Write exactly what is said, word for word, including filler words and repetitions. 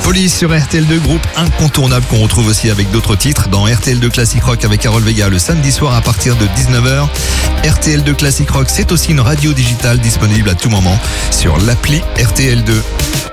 Police sur R T L deux, groupe incontournable qu'on retrouve aussi avec d'autres titres dans R T L deux Classic Rock avec Carole Vega le samedi soir à partir de dix-neuf heures. R T L deux Classic Rock, c'est aussi une radio digitale disponible à tout moment sur l'appli R T L deux.